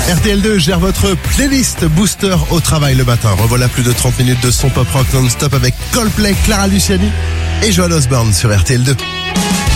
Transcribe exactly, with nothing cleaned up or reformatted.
R T L deux gère votre playlist Booster au travail le matin. Revoilà plus de trente minutes de son pop rock non-stop avec Coldplay, Clara Luciani et Joan Osborne sur R T L deux.